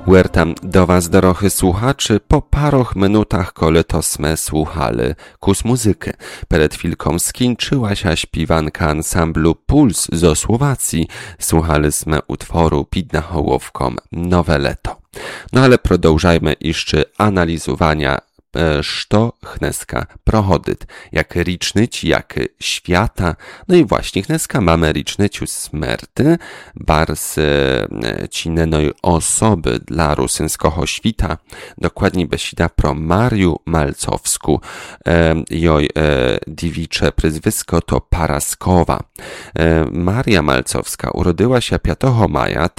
Huertam do was, dorochy słuchaczy, po paroch minutach, kole to sme słuchali kus muzyky. Przed chwilką skończyła się śpiewanka ansamblu Puls zo Słowacji. Słuchali sme utworu pід nahołowką Nowe Leto. No ale продовжajmy jeszcze analizowania što chneska prohodyt, jak ricznyć, jak świata. No i właśnie chneska mamy ricznyciu smerty, bars cinenoj osoby dla rusynskiego świta, dokładnie besida pro Mariu Malcowsku, joj dziewicze przyzwisko to Paraskowa. Maria Malcowska urodziła się 5 maja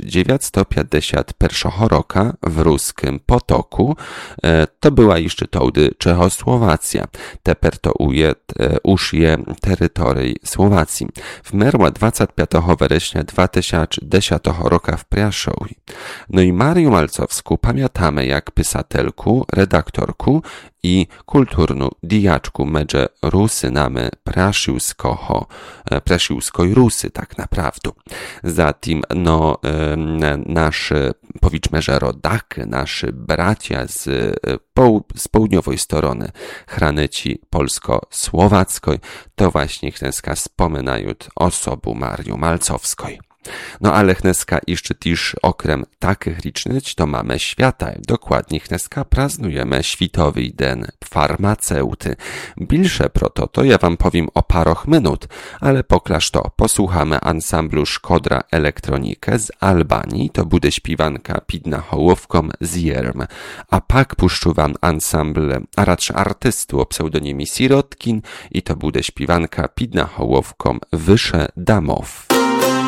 1951 roku w ruskim Potoku. To była jeszcze wtedy Czechosłowacja. Teper to już je terytorii Słowacji. Wmerła 25 września 2010 roku w Praszowie. No i Mariu Malcowską pamiętamy jak pisatelku, redaktorku i kulturną dijaczku medże Rusynami Prasiłskoj Rusy tak naprawdę. Zatim nasze powiedzmy, że rodaky, nasze bracia z południowej strony hranicy polsko-słowackiej, to właśnie chneska wspominają osobę Mariu Malcowskiej. No ale chneska jeszcze też okrem takich licznych to mamy świata. Dokładnie chneska praznujemy Światowy Den Farmaceuty. Bilsze proto to ja wam powiem o paroch minut, ale poklaż to posłuchamy ansamblu Szkodra Elektronikę z Albanii, to bude śpiewanka pід nahołowką Zierm. A pak puszczu wam ansambl, a raczej artystu o pseudonimie Sirotkin i to bude śpiewanka pід nahołowką Wysze Damow.